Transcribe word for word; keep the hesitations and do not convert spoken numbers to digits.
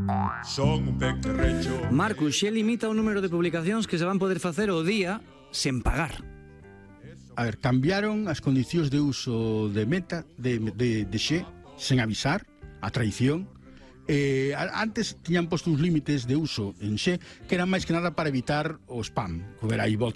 Son un pequerrecho. Marcus, xe limita o número de publicacións que se van poder facer ao día sen pagar. A ver, cambiaron as condicións de uso de Meta, de, de, de Xe, sen avisar, a traición. Eh, antes tiñan posto uns límites de uso en Xe que eran máis que nada para evitar o spam, que era aí volta